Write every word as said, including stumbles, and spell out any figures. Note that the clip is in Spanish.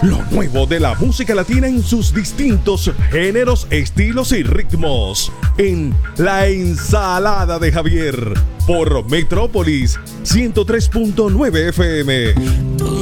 Lo nuevo de la música latina en sus distintos géneros, estilos y ritmos. En La Ensalada de Javier. Por Metrópolis ciento tres punto nueve F M.